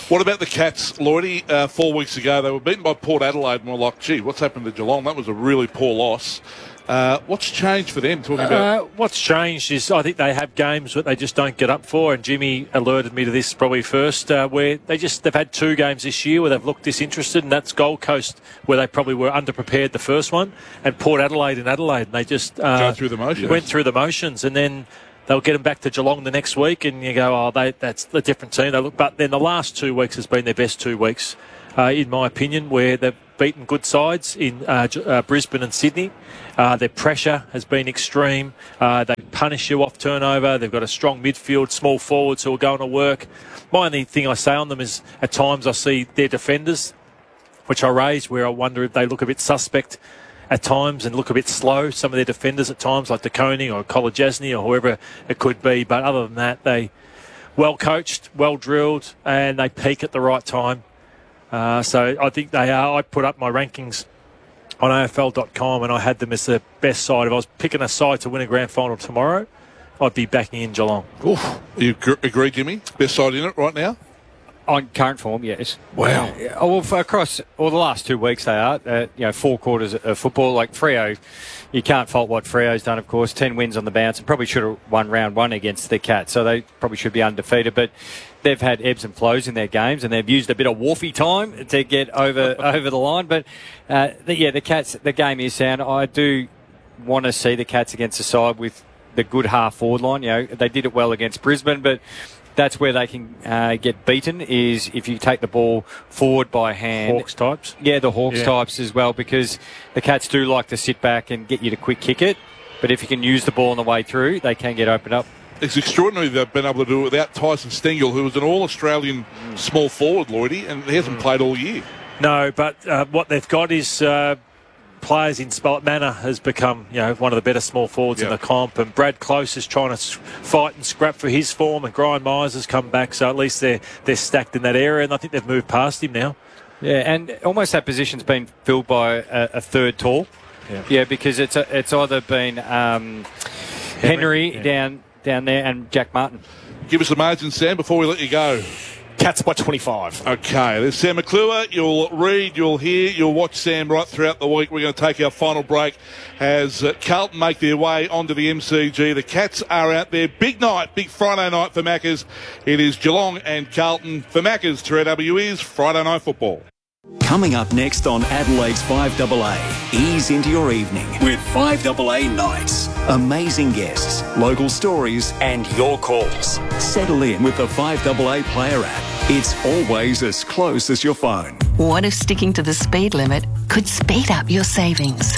What about the Cats, Lloydie? Uh, four weeks ago, they were beaten by Port Adelaide, and we're like, gee, what's happened to Geelong? That was a really poor loss. Uh, what's changed for them? Talking about uh, what's changed is I think they have games that they just don't get up for, and Jimmy alerted me to this probably first, uh, where they just they've had two games this year where they've looked disinterested, and that's Gold Coast where they probably were underprepared the first one, and Port Adelaide in Adelaide, and they just uh, go through the motions. Went through the motions, and then they'll get them back to Geelong the next week, and you go, oh, they, that's a different team. They look, but then the last two weeks has been their best two weeks, uh, in my opinion, where they've beaten good sides in uh, uh, Brisbane and Sydney. Uh, their pressure has been extreme. Uh, they punish you off turnover. They've got a strong midfield, small forwards who are going to work. My only thing I say on them is at times I see their defenders, which I raised, where I wonder if they look a bit suspect at times and look a bit slow. Some of their defenders at times, like DeConing or Kolajasny or whoever it could be. But other than that, they well coached, well drilled, and they peak at the right time. Uh, so I think they are. I put up my rankings on A F L dot com and I had them as the best side. If I was picking a side to win a grand final tomorrow, I'd be backing in Geelong. Oof. You gr- agree, Jimmy? Best side in it right now? On current form, yes. Wow. Uh, well, for across all the last two weeks, they are. Uh, you know, four quarters of football. Like Freo, you can't fault what Freo's done, of course. Ten wins on the bounce, and probably should have won round one against the Cats. So they probably should be undefeated. But they've had ebbs and flows in their games, and they've used a bit of Wolfie time to get over over the line. But uh, the, yeah, the Cats, the game is sound. I do want to see the Cats against a side with the good half forward line. You know, they did it well against Brisbane, but that's where they can uh, get beaten, is if you take the ball forward by hand. Hawks types? Yeah, the Hawks yeah. types as well, because the Cats do like to sit back and get you to quick kick it. But if you can use the ball on the way through, they can get opened up. It's extraordinary they've been able to do it without Tyson Stengel, who was an all-Australian mm. small forward, Lloydie, and he hasn't mm. played all year. No, but uh, what they've got is uh, players in spot. Manor has become, you know, one of the better small forwards yep. in the comp, and Brad Close is trying to fight and scrap for his form, and Brian Myers has come back, so at least they're they're stacked in that area, and I think they've moved past him now. Yeah, and almost that position's been filled by a, a third tall. Yeah, yeah because it's a, it's either been um, Henry, Henry yeah. down down there and Jack Martin. Give us the margin, Sam, before we let you go. Cats by twenty-five. Okay, there's Sam McClure. You'll read, you'll hear, you'll watch Sam right throughout the week. We're going to take our final break as uh, Carlton make their way onto the M C G. The Cats are out there. Big night, big Friday night for Maccas. It is Geelong and Carlton. For Maccas, two A W is Friday Night Football. Coming up next on Adelaide's five A A, ease into your evening with five A A Nights. Amazing guests, local stories and your calls. Settle in with the five A A Player app. It's always as close as your phone. What if sticking to the speed limit could speed up your savings?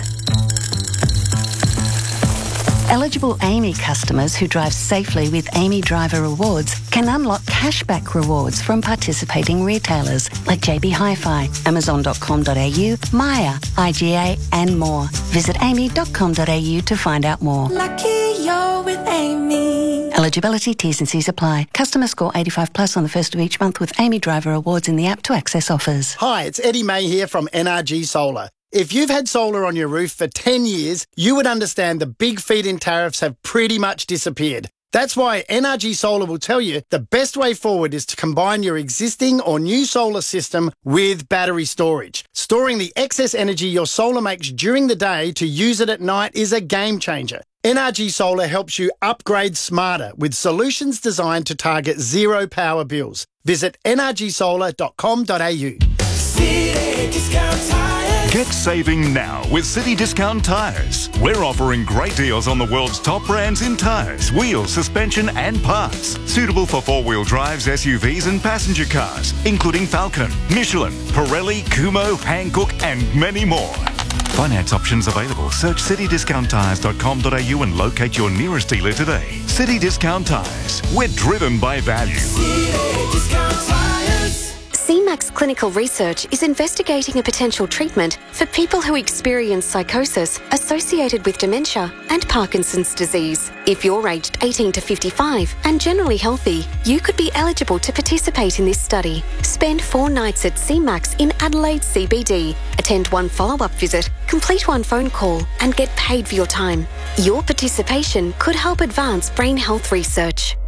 Eligible Amy customers who drive safely with Amy Driver Rewards can unlock cashback rewards from participating retailers like J B Hi-Fi, Amazon dot com dot A U, Maya, I G A and more. Visit amy dot com dot A U to find out more. Lucky you're with Amy. Eligibility, T's and C's apply. Customer score eighty-five plus on the first of each month with Amy Driver Rewards in the app to access offers. Hi, it's Eddie May here from N R G Solar. If you've had solar on your roof for ten years, you would understand the big feed-in tariffs have pretty much disappeared. That's why N R G Solar will tell you the best way forward is to combine your existing or new solar system with battery storage. Storing the excess energy your solar makes during the day to use it at night is a game changer. N R G Solar helps you upgrade smarter with solutions designed to target zero power bills. Visit N R G solar dot com dot A U. City Discount Tires. Get saving now with City Discount Tires. We're offering great deals on the world's top brands in tyres, wheels, suspension and parts. Suitable for four-wheel drives, S U Vs and passenger cars, including Falcon, Michelin, Pirelli, Kumho, Hankook and many more. Finance options available. Search city discount tires dot com dot A U and locate your nearest dealer today. City Discount Tires. We're driven by value. City Discount Tires. C MAX Clinical Research is investigating a potential treatment for people who experience psychosis associated with dementia and Parkinson's disease. If you're aged eighteen to fifty-five and generally healthy, you could be eligible to participate in this study. Spend four nights at C MAX in Adelaide C B D. Attend one follow-up visit, complete one phone call and get paid for your time. Your participation could help advance brain health research.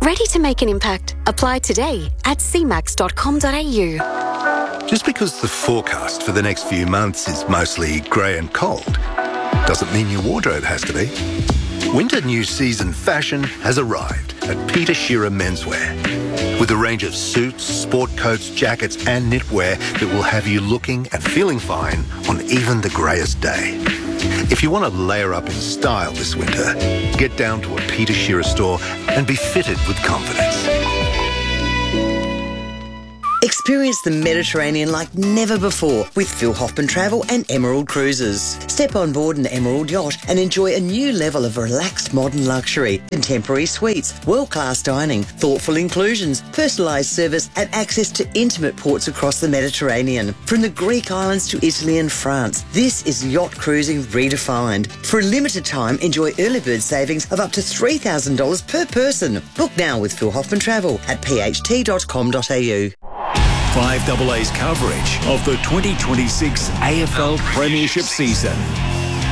Ready to make an impact? Apply today at c max dot com dot a u. Just because the forecast for the next few months is mostly grey and cold doesn't mean your wardrobe has to be. Winter new season fashion has arrived at Peter Shearer Menswear. With a range of suits, sport coats, jackets and knitwear that will have you looking and feeling fine on even the greyest day. If you want to layer up in style this winter, get down to a Peter Shearer store and be fitted with confidence. Experience the Mediterranean like never before with Phil Hoffman Travel and Emerald Cruises. Step on board an Emerald yacht and enjoy a new level of relaxed modern luxury, contemporary suites, world-class dining, thoughtful inclusions, personalised service and access to intimate ports across the Mediterranean. From the Greek islands to Italy and France, this is yacht cruising redefined. For a limited time, enjoy early bird savings of up to three thousand dollars per person. Book now with Phil Hoffman Travel at p h t dot com dot a u. five A A's coverage of the twenty twenty-six A F L Premiership season.